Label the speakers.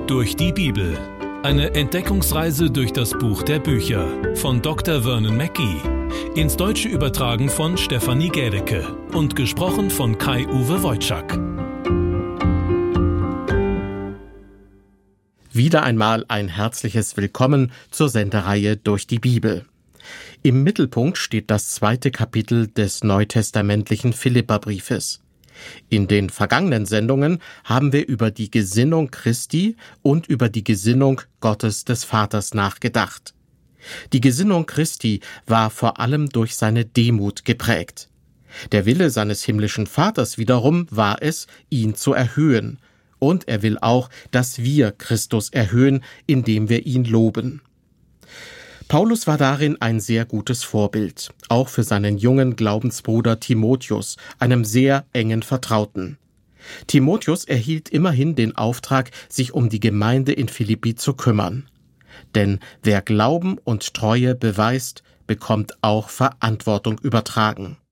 Speaker 1: Durch die Bibel. Eine Entdeckungsreise durch das Buch der Bücher von Dr. Vernon Mackey. Ins Deutsche übertragen von Stefanie Gädecke und gesprochen von Kai-Uwe Wojczak.
Speaker 2: Wieder einmal ein herzliches Willkommen zur Sendereihe Durch die Bibel. Im Mittelpunkt steht das 2. Kapitel des neutestamentlichen Philipperbriefes. In den vergangenen Sendungen haben wir über die Gesinnung Christi und über die Gesinnung Gottes des Vaters nachgedacht. Die Gesinnung Christi war vor allem durch seine Demut geprägt. Der Wille seines himmlischen Vaters wiederum war es, ihn zu erhöhen. Und er will auch, dass wir Christus erhöhen, indem wir ihn loben. Paulus war darin ein sehr gutes Vorbild, auch für seinen jungen Glaubensbruder Timotheus, einem sehr engen Vertrauten. Timotheus erhielt immerhin den Auftrag, sich um die Gemeinde in Philippi zu kümmern. Denn wer Glauben und Treue beweist, bekommt auch Verantwortung übertragen.